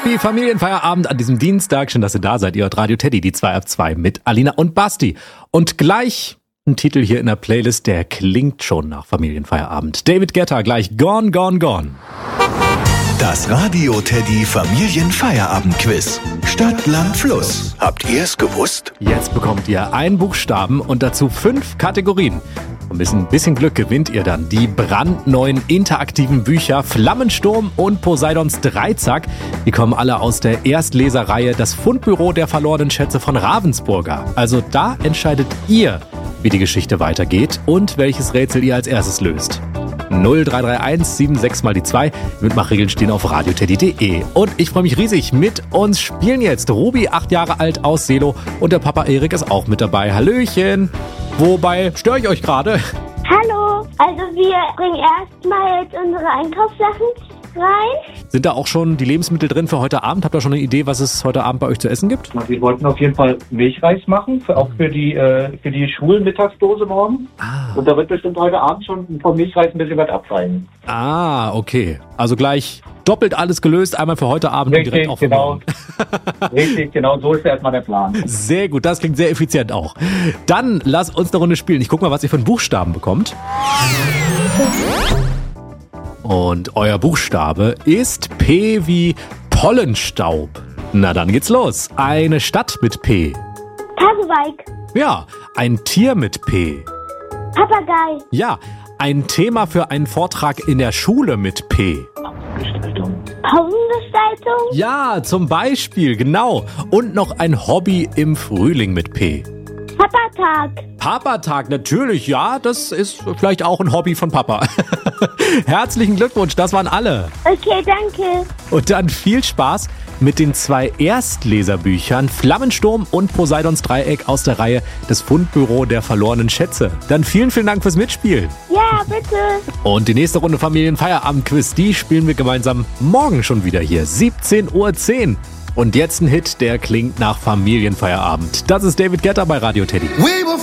Happy Familienfeierabend an diesem Dienstag. Schön, dass ihr da seid. Ihr hört Radio Teddy, die 2 ab 2 mit Alina und Basti. Und gleich ein Titel hier in der Playlist, der klingt schon nach Familienfeierabend. David Guetta, gleich Gone, Gone, Gone. Das Radio Teddy Familienfeierabend-Quiz. Stadt, Land, Fluss. Habt ihr es gewusst? Jetzt bekommt ihr einen Buchstaben und dazu 5 Kategorien. Und mit ein bisschen Glück gewinnt ihr dann die brandneuen interaktiven Bücher Flammensturm und Poseidons Dreizack. Die kommen alle aus der Erstleserreihe Das Fundbüro der verlorenen Schätze von Ravensburger. Also da entscheidet ihr, wie die Geschichte weitergeht und welches Rätsel ihr als erstes löst. 0331 76 mal die 2. Mitmachregeln stehen auf radioteddy.de. Und ich freue mich riesig, mit uns spielen jetzt Ruby, 8 Jahre alt aus Seelow, und der Papa Erik ist auch mit dabei. Hallöchen! Wobei störe ich euch gerade? Hallo, also wir bringen erstmal jetzt unsere Einkaufssachen rein. Sind da auch schon die Lebensmittel drin für heute Abend? Habt ihr schon eine Idee, was es heute Abend bei euch zu essen gibt? Wir wollten auf jeden Fall Milchreis machen, auch für die Schulmittagsdose morgen. Und da wird bestimmt heute Abend schon vom Milchreis ein bisschen was abfallen. Ah, okay. Also gleich doppelt alles gelöst, einmal für heute Abend und direkt auch für morgen. Richtig, genau, so ist erstmal der Plan. Sehr gut, das klingt sehr effizient auch. Dann lass uns eine Runde spielen. Ich guck mal, was ihr für einen Buchstaben bekommt. Und euer Buchstabe ist P wie Pollenstaub. Na, dann geht's los. Eine Stadt mit P. Pasewalk. Ja, ein Tier mit P. Papagei. Ja, ein Thema für einen Vortrag in der Schule mit P. Pausengestaltung. Ja, zum Beispiel, genau. Und noch ein Hobby im Frühling mit P. Papatag. Papatag, natürlich, ja, das ist vielleicht auch ein Hobby von Papa. Herzlichen Glückwunsch, das waren alle. Okay, danke. Und dann viel Spaß mit den 2 Erstleserbüchern Flammensturm und Poseidons Dreieck aus der Reihe Das Fundbüro der verlorenen Schätze. Dann vielen, vielen Dank fürs Mitspielen. Ja, bitte. Und die nächste Runde Familienfeierabend-Quiz, die spielen wir gemeinsam morgen schon wieder hier, 17:10 Uhr. Und jetzt ein Hit, der klingt nach Familienfeierabend. Das ist David Guetta bei Radio Teddy.